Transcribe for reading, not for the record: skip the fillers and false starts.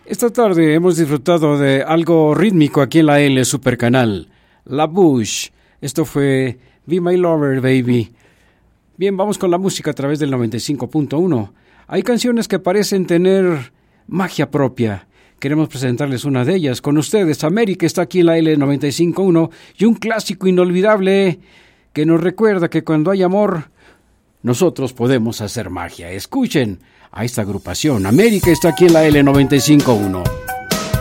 Esta tarde hemos disfrutado de algo rítmico aquí en la L Supercanal. La Bush. Esto fue Be My Lover, Baby. Bien, vamos con la música a través del 95.1. Hay canciones que parecen tener magia propia. Queremos presentarles una de ellas. Con ustedes, América está aquí en la L 95.1 y un clásico inolvidable que nos recuerda que cuando hay amor, nosotros podemos hacer magia. Escuchen a esta agrupación. América está aquí en la L 95.1.